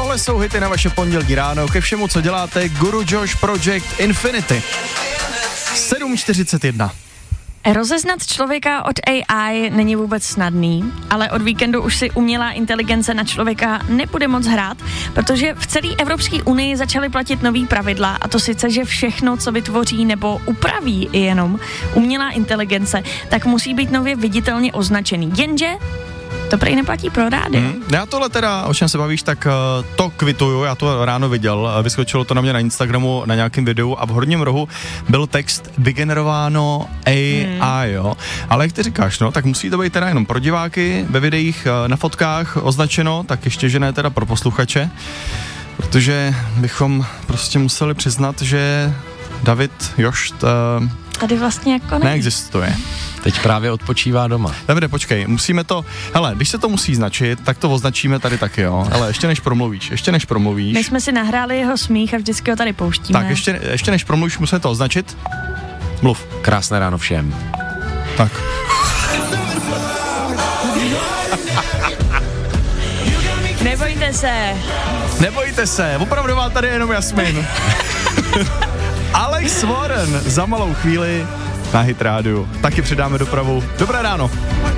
Tohle jsou hity na vaše pondělí ráno. Ke všemu, co děláte, Guru Josh Project Infinity. 7:41. Rozeznat člověka od AI není vůbec snadný, ale od víkendu už si umělá inteligence na člověka nebude moc hrát, protože v celé Evropské unii začaly platit nový pravidla, a to sice, že všechno, co vytvoří nebo upraví i jenom umělá inteligence, tak musí být nově viditelně označený. Jenže to prý neplatí pro rádio. Já tohle teda, o čem se bavíš, tak to kvituju, já to ráno viděl, vyskočilo to na mě na Instagramu na nějakém videu a v horním rohu byl text vygenerováno AI, jo. Ale jak ty říkáš, no, tak musí to být teda jenom pro diváky, ve videích, na fotkách označeno, tak ještě, že ne teda pro posluchače, protože bychom prostě museli přiznat, že David Jošt tady vlastně jako neexistuje. Teď právě odpočívá doma. Davide, počkej, musíme to, hele, když se to musí značit, tak to označíme tady taky, jo. Hele, ještě než promluvíš. My jsme si nahráli jeho smích a vždycky ho tady pouštíme. Tak ještě než promluvíš, musíme to označit. Mluv. Krásné ráno všem. Tak. Nebojte se, opravdu má tady jenom Jasmin. Alex Warren za malou chvíli na Hit rádiu. Taky přidáme dopravu. Dobré ráno.